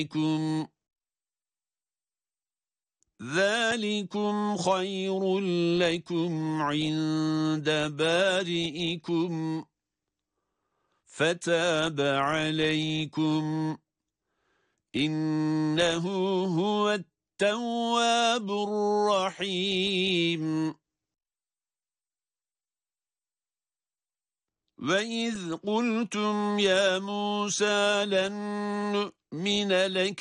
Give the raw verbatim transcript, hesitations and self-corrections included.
عليكم ذلكم خير لكم عند بارئكم فتاب عليكم إنه هو التواب الرحيم وإذ قلتم يا موسى لن نؤمن لك